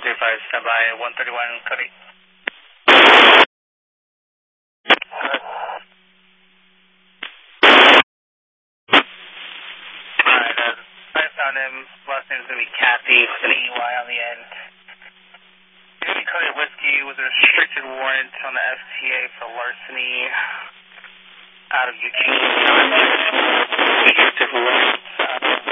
135, stand by 131, Cody. Alright, I found him. Last name's going to be Kathy with an EY on the end. Cody Whiskey with a restricted warrant on the FTA for larceny out of Eugene. Restricted warrant.